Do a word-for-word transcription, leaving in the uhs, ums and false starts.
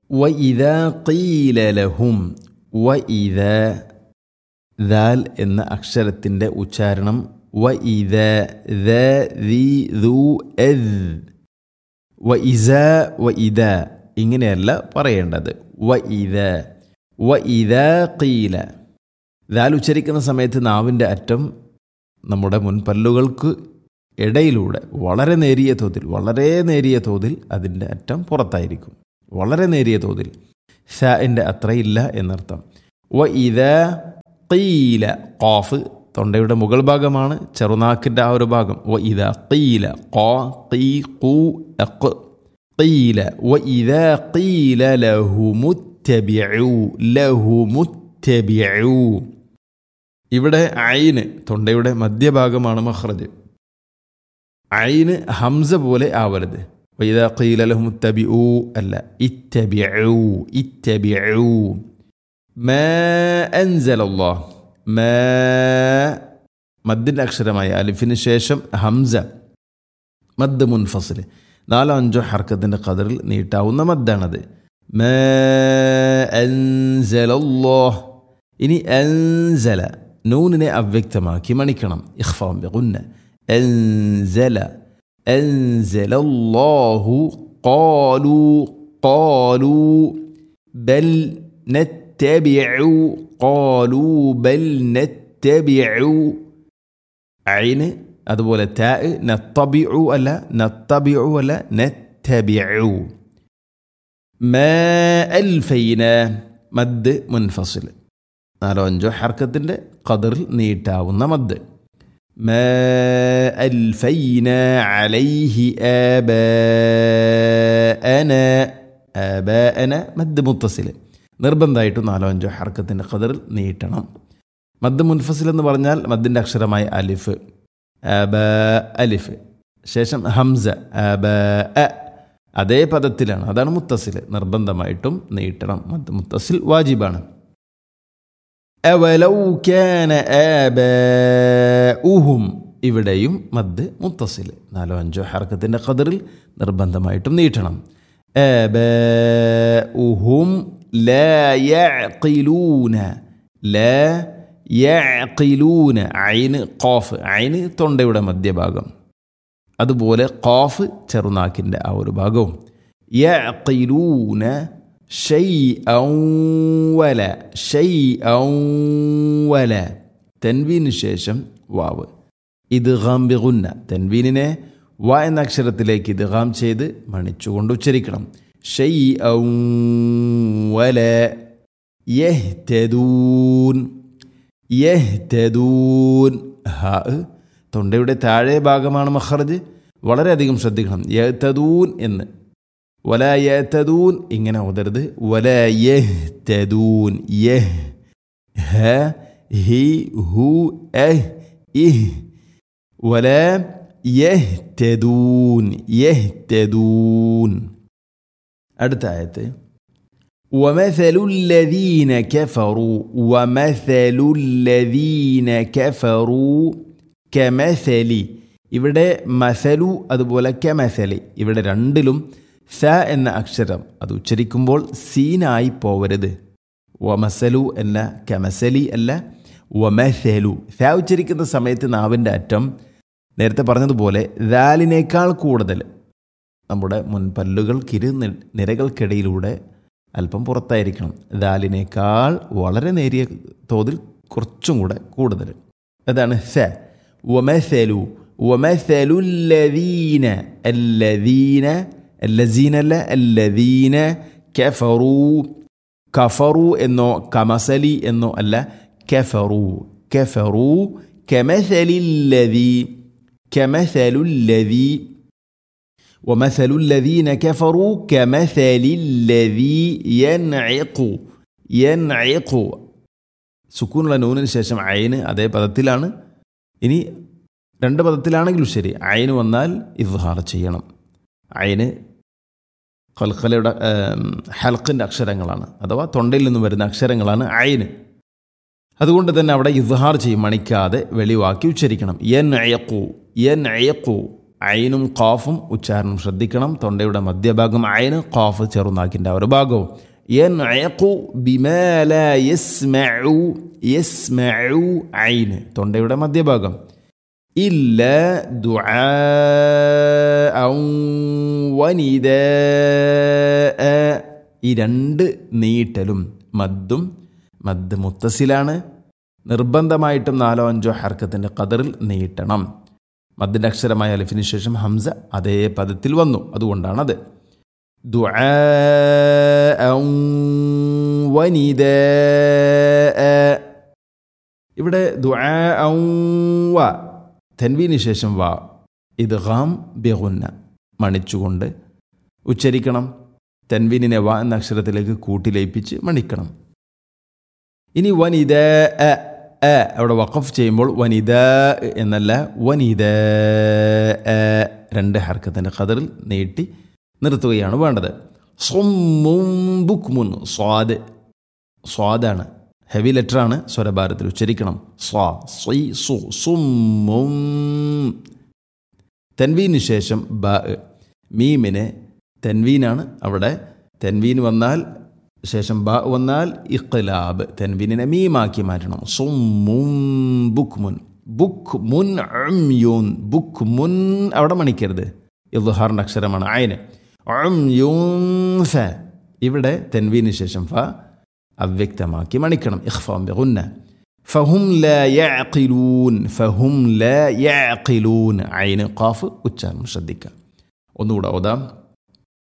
വഇദാ ഖീല ലഹും, വഇദാ ദാൽ എന്ന അക്ഷരത്തിൻ്റെ ഉച്ചാരണം വഇദാ ദ ദി ദു എദ് വഇസാ വഇദാ ഇങ്ങനെയല്ല പറയേണ്ടത്. വഇദാ വഇദാ ഖീല ദാൽ ഉച്ചരിക്കുന്ന സമയത്ത് നാവിൻ്റെ അറ്റം നമ്മുടെ മുൻപല്ലുകൾക്ക് ഇടയിലൂടെ വളരെ നേരിയ തോതിൽ വളരെ നേരിയ തോതിൽ അതിൻ്റെ അറ്റം പുറത്തായിരിക്കും. വളരെ നേരിയ തോതിൽ, ഷാഇൻ്റെ അത്രയില്ല എന്നർത്ഥം. വഇദാ ഖീല, ഖാഫ് തൊണ്ടയുടെ മുകൾ ഭാഗമാണ്, ചെറുനാക്കിൻ്റെ ആ ഒരു ഭാഗം. വഇദാ ഖീല, ഖാ ഖീ ഖൂ അഖ് ഖീല. വഇദാ ഖീല ലഹുമുത്തബിഉ, ലഹുമുത്തബിഉ. ഇവിടെ ഐന് തൊണ്ടയുടെ മധ്യഭാഗമാണ് മഖ്റജ്. ഐന് ഹംസ പോലെ ആവരുത്. വഇദാ ഖീല ലഹുമുത്തബിഉ അല്ല, ഇത്തബിഉ ഇത്തബിഉ. മാ അൻസലല്ലാഹ്, മാ മദ്ദിൻ്റെ അക്ഷരമായ അലിഫിന് ശേഷം ഹംസ, മദ് മുൻഫസിൽ, നാലോ അഞ്ചോ ഹർക്കത്തിൻ്റെ ഖദറിൽ നീട്ടാവുന്ന മദ്ദാണത്. മാ അൻസലല്ലാഹ്. ഇനി അൻസല, നൂനിനെ അവ്യക്തമാക്കി മണിക്കണം, ഇഖ്ഫാ ബിഗുന്ന. അൻസല അൻസലല്ലാഹു ഖാലൂ ഖാലൂ ബൽ നത്തബിഉ ഖാലൂ ബൽ നത്തബിഉ. ഐന് അതുപോലെ താ, നത്തബിഉ അല്ല, നത്തബിഉ അല്ല, നത്തബിഉ. മാ അൽഫൈന, മദ് മുൻഫസിൽ, നാലോ അഞ്ചോ ഹർക്കത്തിൻ്റെ ഖദറിൽ നീട്ടാവുന്ന മദ്. മാ അൽഫൈന അലൈഹി ആബാഅന, ആബാഅന മദ് മുത്തസിൽ, നിർബന്ധമായിട്ടും നാലോ അഞ്ചോ ഹർക്കത്തിൻ്റെ ഖദറിൽ നീട്ടണം. മദ് മുൻഫസിൽ എന്ന് പറഞ്ഞാൽ മദ്ദിൻ്റെ അക്ഷരമായ അലിഫ്, ആബ അലിഫ്, ശേഷം ഹംസ ആബ അ, അതേ പദത്തിലാണ്, അതാണ് മുത്തസിൽ, നിർബന്ധമായിട്ടും നീട്ടണം. മദ് മുത്തസിൽ വാജിബാണ്. അവലൗ കാന ആബാഉഹും, ഇവിടെയും മദ് മുത്തസിൽ, നാലോ അഞ്ചോ ഹർക്കത്തിൻ്റെ ഖദറിൽ നിർബന്ധമായിട്ടും നീട്ടണം. ആബാഉഹും ലാ യഅഖിലൂന, ലാ യഅഖിലൂന. ഐന് ഖാഫ്, ഐന് തൊണ്ടയുടെ മധ്യഭാഗം, അതുപോലെ ഖാഫ് ചെറുനാക്കിൻ്റെ ആ ഒരു ഭാഗവും. യഅഖിലൂന ഷൈഅൻ വല, ഷൈഅൻ വല, തൻവീന് ശേഷം വാവ്, ഇദ്ഗാം ബിഗുന്ന. തൻവീനിനെ വ എന്ന അക്ഷരത്തിലേക്ക് ഇദ്ഗാം ചെയ്ത് മണിച്ചുകൊണ്ട് ഉച്ചരിക്കണം. ഷൈഅൻ വല യഹ്തദൂൻ, യഹ്തദൂൻ. ഹ തൊണ്ടയുടെ താഴെ ഭാഗമാണ് മഖ്റജ്, വളരെയധികം ശ്രദ്ധിക്കണം. യഹ്തദൂൻ എന്ന്, വലാ യഹ്തദൂൻ ഇങ്ങനെ ഓതരുത്. വലാ യഹ്തദൂൻ, യഹ് ഹ ഹി ഹു അഹ് ഇഹ്, വലാ യഹ്തദൂൻ, യഹ്തദൂൻ. അടുത്ത ആയത്ത് ومثل الذين كفروا ومثل الذين كفروا كمثل. ഇവിടെ മസലു അതുപോലെ കമസലി, ഇവിടെ രണ്ടിലും സ എന്ന അക്ഷരം അത് ഉച്ചരിക്കുമ്പോൾ സീനായി പോവരുത്. വമസലു അല്ല, കമസലി അല്ല, വമസലു. സ ഉച്ചരിക്കുന്ന സമയത്ത് നാവിൻ്റെ അറ്റം നേരത്തെ പറഞ്ഞതുപോലെ ദാലിനേക്കാൾ കൂടുതൽ നമ്മുടെ മുൻപല്ലുകൾക്കിരു നിരകൾക്കിടയിലൂടെ അല്പം പുറത്തായിരിക്കണം. ദാലിനേക്കാൾ വളരെ നേരിയ തോതിൽ കുറച്ചും കൂടെ കൂടുതൽ. അതാണ് സ. വമസലു വമസലുല്ലദീന, അല്ലദീന, അല്ലസീന അല്ല, അല്ലദീന കഫറു, കഫറു എന്നോ കമസലി എന്നോ അല്ല, കഫറു, കഫറു. കമസലില്ലദീ, കമസലുല്ലദീ. ومثل الذين كفروا كمثل الذي ينعق, ينعق. സുക്കൂനുള്ള നൂനിന് ശേഷം ഐന് അതേ പദത്തിലാണ്. ഇനി രണ്ട് പദത്തിലാണെങ്കിലും ശരി, ഐന് വന്നാൽ ഇദ്ഹാർ ചെയ്യണം. ഐന് ഖൽഖലയുടെ ഹൽഖിൻ്റെ അക്ഷരങ്ങളാണ്, അഥവാ തൊണ്ടയിൽ നിന്ന് വരുന്ന അക്ഷരങ്ങളാണ് ഐന്. അതുകൊണ്ട് തന്നെ അവിടെ ഇദ്ഹാർ ചെയ്യും, മണിക്കാതെ വെളിവാക്കി ഉച്ചരിക്കണം. യൻഇഖു, യൻഇഖു. ഐനും ഖാഫും ഉച്ചാരണം ശ്രദ്ധിക്കണം. തൊണ്ടയുടെ മധ്യഭാഗം ഐന്, ഖാഫ് ചെറുനാക്കിൻ്റെ ആ ഒരു ഭാഗവും. യൻഇഖു ബിമാ ലാ യസ്മഉ, യസ്മഉ ഐന് തൊണ്ടയുടെ മധ്യഭാഗം. ഇല്ല ദുആഅൻ വനിദാഅ, ഈ രണ്ട് നീട്ടലും മദ്ദും മദ് മുത്തസിലാണ്. നിർബന്ധമായിട്ടും നാലോ അഞ്ചോ ഹർക്കത്തിൻ്റെ ഖദറിൽ നീട്ടണം. മദ്ദിൻ്റെ അക്ഷരമായ അലിഫിന് ശേഷം ഹംസ അതേ പദത്തിൽ വന്നു, അതുകൊണ്ടാണത്. ദുആഅൻ വനിദാഅ, ഇവിടെ ദുആഅൻ വ തൻവീന് ശേഷം വ ഇദ്ഗാം ബിഗുന്ന മണിച്ചുകൊണ്ട് ഉച്ചരിക്കണം. തൻവീനിനെ വ എന്ന അക്ഷരത്തിലേക്ക് കൂട്ടിലയിപ്പിച്ച് മണിക്കണം. ഇനി വനിദാഅ, അവിടെ വഖഫ് ചെയ്യുമ്പോൾ വനിദാ എന്നല്ല വനിദാഅ, രണ്ട് ഹർക്കത്തിൻ്റെ ഖദറിൽ നീട്ടി നിർത്തുകയാണ് വേണ്ടത്. സുമ്മുൻ ബുക്മുൻ, സ്വാദ് സ്വാദാണ്, ഹെവി ലെറ്ററാണ്, സ്വരഭാരത്തിൽ ഉച്ചരിക്കണം. സ്വാ സ്വൈ സു സുമ്മുൻ. തൻവീന് ശേഷം ബ, മീമിന് തൻവീനാണ് അവിടെ. തൻവീൻ വന്നാൽ ശേഷം ബ വന്നാൽ ഇഖ്ലാബ്, തൻവീനിനെ മീമാക്കി മാറ്റണം. സുമ്മുൻ ബുക്മുൻ, ബുക്മുൻ ഉംയൂൻ, ബുക്മുൻ അവിടെ മണിക്കരുത്, ഇദ്ഹാറിൻ്റെ അക്ഷരമാണ് ഐന്. ഉംയൂൻ ഫ, ഇവിടെ തൻവീന് ശേഷം ഫ അവ്യക്തമാക്കി മണിക്കണം. ഇഖ്ഫാം ബിഗുന്ന. ഫഹും ലാ യഅഖിലൂൻ, ഫഹും ലാ യഅഖിലൂൻ ഐന് ഖാഫ് ഉച്ചാരണം ശ്രദ്ധിക്കുക. ഒന്നുകൂടെ ഓതാം.